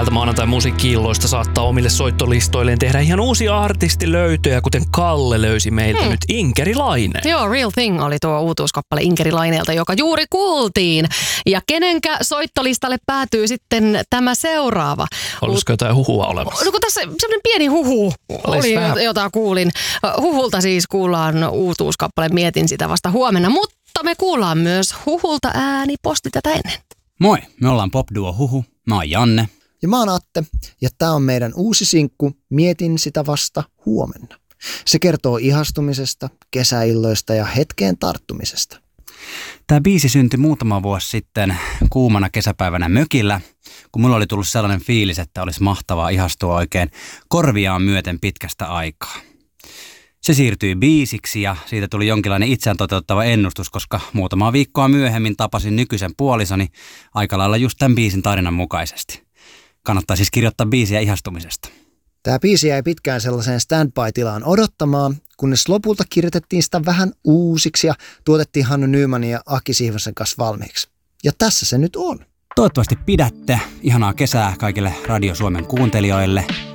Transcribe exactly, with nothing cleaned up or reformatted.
täältä maanantai musiikki-illoista saattaa omille soittolistoilleen tehdä ihan uusia artistilöytöjä, kuten Kalle löysi meiltä hmm. nyt Inkerilainen. Joo, Real Thing oli tuo uutuuskappale Inkerilaineelta, joka juuri kuultiin. Ja kenenkä soittolistalle päätyy sitten tämä seuraava? Olisiko jotain huhua olemassa? No kun tässä sellainen pieni huhu oli, vähän... jota kuulin. Huhulta siis kuullaan uutuuskappale, mietin sitä vasta huomenna, mutta me kuullaan myös Huhulta ääni posti tätä ennen. Moi, me ollaan popduo Huhu. Mä oon Janne. Ja mä oon Atte, ja tää on meidän uusi sinkku Mietin sitä vasta huomenna. Se kertoo ihastumisesta, kesäilloista ja hetkeen tarttumisesta. Tämä biisi syntyi muutama vuosi sitten kuumana kesäpäivänä mökillä, kun mulla oli tullut sellainen fiilis, että olisi mahtavaa ihastua oikein korviaan myöten pitkästä aikaa. Se siirtyi biisiksi ja siitä tuli jonkinlainen itseään toteuttava ennustus, koska muutamaa viikkoa myöhemmin tapasin nykyisen puolisoni aika lailla just tämän biisin tarinan mukaisesti. Kannattaa siis kirjoittaa biisiä ihastumisesta. Tämä biisi jäi pitkään sellaiseen standby-tilaan odottamaan, kunnes lopulta kirjoitettiin sitä vähän uusiksi ja tuotettiin Hannu Nymanin ja Aki Sihvosen kanssa valmiiksi. Ja tässä se nyt on. Toivottavasti pidätte. Ihanaa kesää kaikille Radio Suomen kuuntelijoille.